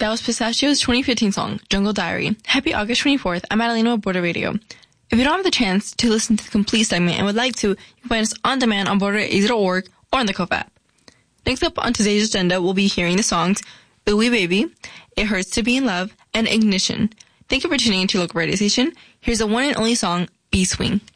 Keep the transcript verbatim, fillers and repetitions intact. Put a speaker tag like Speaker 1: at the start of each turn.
Speaker 1: That was Pistachio's twenty fifteen song, Jungle Diary. Happy August twenty-fourth. I'm Adelina with Border Radio. If you don't have the chance to listen to the complete segment and would like to, you can find us on demand on border a z dot org or on the C O F app. Next up on today's agenda, we'll be hearing the songs Ooey Baby, It Hurts to Be in Love, and Ignition. Thank you for tuning into your local radio station. Here's the one and only song, B-Swing.